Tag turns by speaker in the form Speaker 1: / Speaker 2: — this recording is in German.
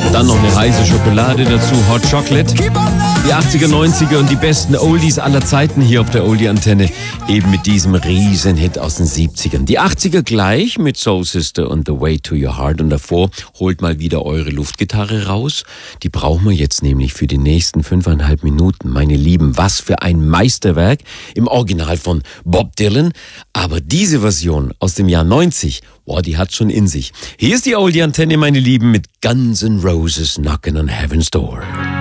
Speaker 1: Dann noch eine heiße Schokolade dazu, Hot Chocolate. Die 80er, 90er und die besten Oldies aller Zeiten hier auf der Oldie-Antenne. Eben mit diesem riesen Hit aus den 70ern. Die 80er gleich mit Soul Sister und The Way to Your Heart. Und davor holt mal wieder eure Luftgitarre raus. Die brauchen wir jetzt nämlich für die nächsten 5,5 Minuten. Meine Lieben, was für ein Meisterwerk im Original von Bob Dylan. Aber diese Version aus dem Jahr 90, boah, die hat schon in sich. Hier ist die Oldie-Antenne, meine Lieben, mit Guns N' Roses Knockin' on Heaven's Door.